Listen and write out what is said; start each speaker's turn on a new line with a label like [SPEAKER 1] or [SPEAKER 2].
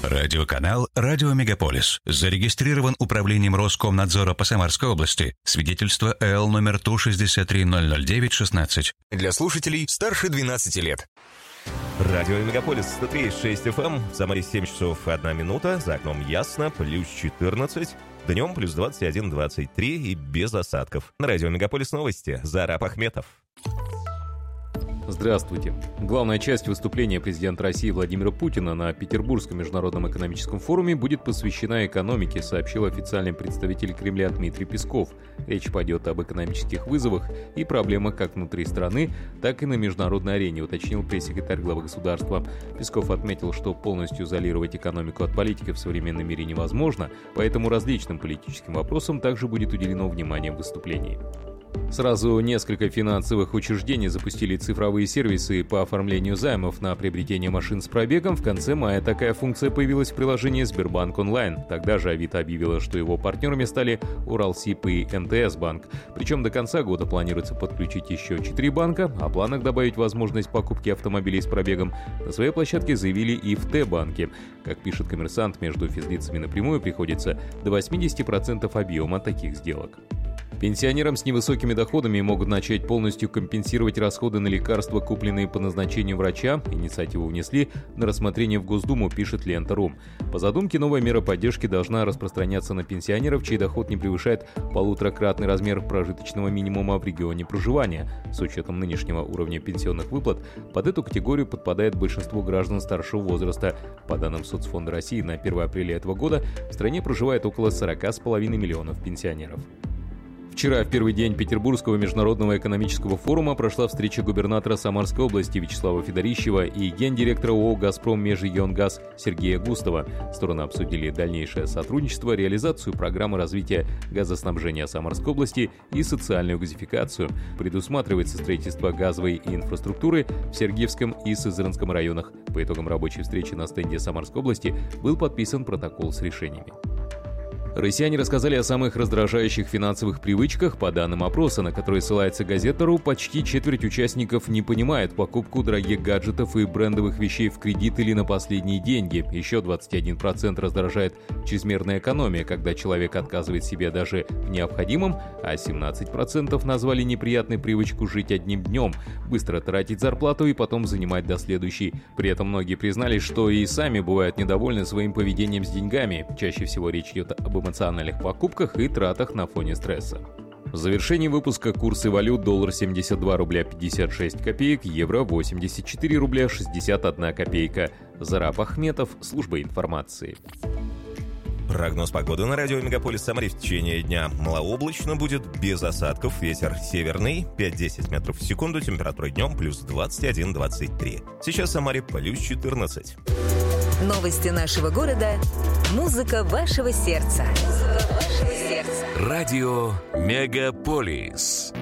[SPEAKER 1] Радиоканал «Радио Мегаполис» зарегистрирован Управлением Роскомнадзора по Самарской области. Свидетельство ЭЛ номер Ту-63-009-16.
[SPEAKER 2] Для слушателей старше 12 лет.
[SPEAKER 3] Радио Мегаполис 103,6 FM. В Самаре 7 часов 1 минута. За окном ясно, плюс 14. Днем плюс 21-23 и без осадков. На Радио Мегаполис новости. Зараб Ахметов.
[SPEAKER 4] Здравствуйте. Главная часть выступления президента России Владимира Путина на Петербургском международном экономическом форуме будет посвящена экономике, сообщил официальный представитель Кремля Дмитрий Песков. Речь пойдет об экономических вызовах и проблемах как внутри страны, так и на международной арене, уточнил пресс-секретарь главы государства. Песков отметил, что полностью изолировать экономику от политики в современном мире невозможно, поэтому различным политическим вопросам также будет уделено внимание в выступлении. Сразу несколько финансовых учреждений запустили цифровые сервисы по оформлению займов на приобретение машин с пробегом. В конце мая такая функция появилась в приложении Сбербанк Онлайн. Тогда же Авито объявила, что его партнерами стали Уралсиб и МТС Банк. Причем до конца года планируется подключить еще 4 банка. О планах добавить возможность покупки автомобилей с пробегом на своей площадке заявили и в Т-банке. Как пишет «Коммерсант», между физлицами напрямую приходится до 80% объема таких сделок. Пенсионерам с невысокими доходами могут начать полностью компенсировать расходы на лекарства, купленные по назначению врача. Инициативу внесли на рассмотрение в Госдуму, пишет Лента.ру. По задумке, новая мера поддержки должна распространяться на пенсионеров, чей доход не превышает 1,5-кратный размер прожиточного минимума в регионе проживания. С учетом нынешнего уровня пенсионных выплат, под эту категорию подпадает большинство граждан старшего возраста. По данным Соцфонда России, на 1 апреля этого года в стране проживает около 40,5 миллионов пенсионеров. Вчера, в первый день Петербургского международного экономического форума, прошла встреча губернатора Самарской области Вячеслава Федорищева и гендиректора ООО «Газпром Межрегионгаз» Сергея Густова. Стороны обсудили дальнейшее сотрудничество, реализацию программы развития газоснабжения Самарской области и социальную газификацию. Предусматривается строительство газовой инфраструктуры в Сергиевском и Сызранском районах. По итогам рабочей встречи на стенде Самарской области был подписан протокол с решениями. Россияне рассказали о самых раздражающих финансовых привычках. По данным опроса, на который ссылается газета.ру, почти четверть участников не понимают покупку дорогих гаджетов и брендовых вещей в кредит или на последние деньги. Еще 21% раздражает чрезмерная экономия, когда человек отказывает себе даже в необходимом, а 17% назвали неприятной привычку жить одним днем, быстро тратить зарплату и потом занимать до следующей. При этом многие признались, что и сами бывают недовольны своим поведением с деньгами. Чаще всего речь идет об эмоциональных покупках и тратах на фоне стресса. В завершении выпуска курсы валют: доллар 72 рубля 56 копеек, евро 84 рубля 61 копейка. Зараб Ахметов, служба информации.
[SPEAKER 3] Прогноз погоды на радио Мегаполис Самаре в течение дня. Малооблачно будет, без осадков, ветер северный 5-10 метров в секунду, температура днем плюс 21-23. Сейчас в Самаре плюс 14.
[SPEAKER 5] Новости нашего города. Музыка вашего сердца.
[SPEAKER 1] Радио Мегаполис.